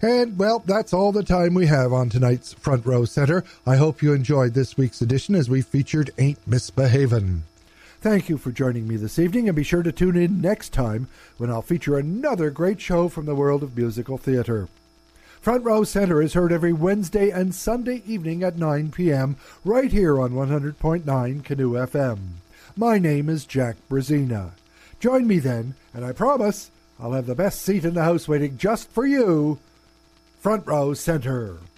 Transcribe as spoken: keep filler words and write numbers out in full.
And, well, that's all the time we have on tonight's Front Row Center. I hope you enjoyed this week's edition as we featured Ain't Misbehavin'. Thank you for joining me this evening, and be sure to tune in next time when I'll feature another great show from the world of musical theater. Front Row Center is heard every Wednesday and Sunday evening at nine p.m. right here on one hundred point nine Canoe F M. My name is Jack Brazina. Join me then, and I promise I'll have the best seat in the house waiting just for you. Front Row Center.